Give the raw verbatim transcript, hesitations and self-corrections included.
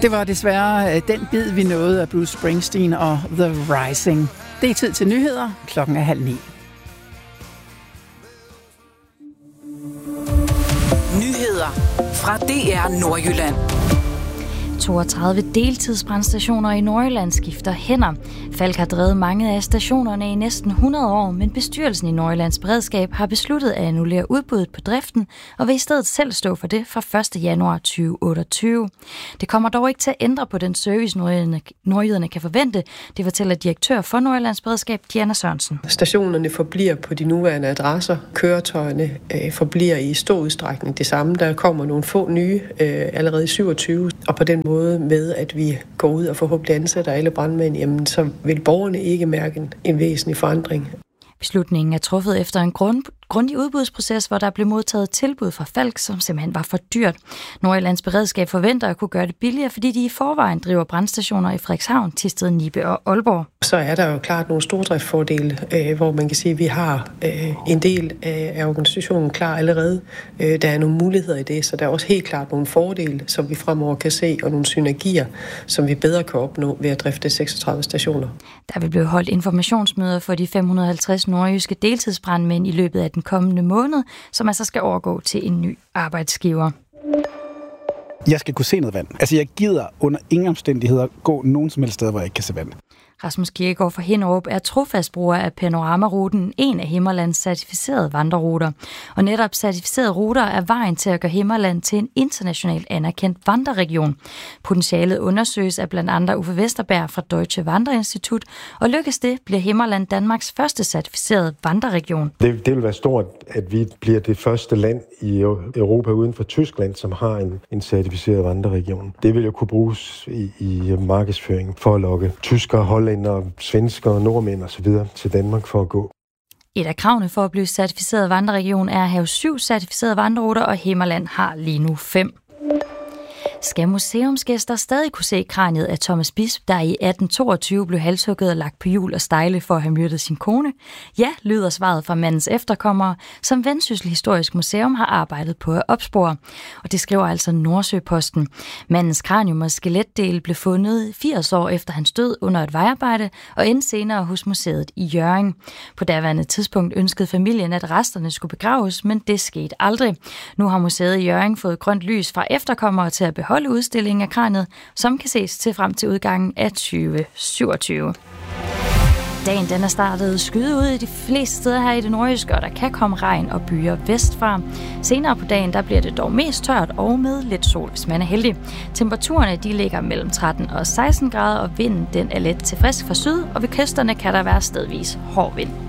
Det var desværre den bid, vi nåede af Bruce Springsteen og The Rising. Det er tid til nyheder. Klokken er halv ni. Nyheder fra D R Nordjylland. toogtredive deltidsbrandstationer i Nordjylland skifter hænder. Falk har drevet mange af stationerne i næsten hundrede år, men bestyrelsen i Nordjyllands Beredskab har besluttet at annullere udbuddet på driften og vil i stedet selv stå for det fra første januar to tusind og otteogtyve. Det kommer dog ikke til at ændre på den service, nordjyderne kan forvente, det fortæller direktør for Nordjyllands Beredskab, Diana Sørensen. Stationerne forbliver på de nuværende adresser. Køretøjerne øh, forbliver i stor udstrækning det samme. Der kommer nogle få nye øh, allerede i syvogtyve, og på den måde med, at vi går ud og forhåbentlig ansætter alle brandmænd, jamen, så vil borgerne ikke mærke en, en væsentlig forandring. Beslutningen er truffet efter en grund, grundig udbudsproces, hvor der blev modtaget tilbud fra Falk, som simpelthen var for dyrt. Nordjyllands Beredskab forventer at kunne gøre det billigere, fordi de i forvejen driver brandstationer i Frederikshavn, Thisted, Nibe og Aalborg. Så er der jo klart nogle stordriftsfordele, øh, hvor man kan sige, at vi har øh, en del af organisationen klar allerede. Øh, der er nogle muligheder i det, så der er også helt klart nogle fordele, som vi fremover kan se, og nogle synergier, som vi bedre kan opnå ved at drifte seksogtredive stationer. Der vil blive holdt informationsmøder for de fem hundrede og halvtreds nordjyske deltidsbrandmænd i løbet af den kommende måned, som altså skal overgå til en ny arbejdsgiver. Jeg skal kunne se noget vand. Altså, jeg gider under ingen omstændigheder gå nogen som helst sted, hvor jeg ikke kan se vand. Rasmus Kirkegaard fra Hinderup er trofast bruger af Panoramaruten, en af Himmerlands certificerede vandreruter. Og netop certificerede ruter er vejen til at gøre Himmerland til en internationalt anerkendt vandreregion. Potentialet undersøges af blandt andre Uffe Vesterberg fra Deutsche Wanderinstitut, og lykkes det, bliver Himmerland Danmarks første certificerede vandreregion. Det, det vil være stort, at vi bliver det første land i Europa uden for Tyskland, som har en, en certificeret vandreregion. Det vil jo kunne bruges i, i markedsføring for at lokke tyskere, hollændere, svensker og nordmænd og så videre til Danmark for at gå. Et af kravene for at blive certificeret vandreregion er at have syv certificerede vandreruter, og Himmerland har lige nu fem. Skal museumsgæster stadig kunne se kraniet af Thomas Bisp, der i atten toogtyve blev halshugget og lagt på hjul og stejle for at have myrdet sin kone? Ja, lyder svaret fra mandens efterkommere, som Vendsyssel Historisk Museum har arbejdet på at opspore. Og det skriver altså Nordsøposten. Mandens kranium og skeletdel blev fundet firs år efter hans død under et vejarbejde og endte senere hos museet i Hjørring. På daværende tidspunkt ønskede familien, at resterne skulle begraves, men det skete aldrig. Nu har museet i Hjørring fået grønt lys fra efterkommere til at beholde udstillingen af kraniet, som kan ses til frem til udgangen af tyve syvogtyve. Dagen den er startet skyde ud i de fleste steder her i det nordjyske, og der kan komme regn og byer vestfra. Senere på dagen der bliver det dog mest tørt og med lidt sol, hvis man er heldig. Temperaturerne de ligger mellem tretten og seksten grader, og vinden den er let til frisk fra syd, og ved kysterne kan der være stedvis hård vind.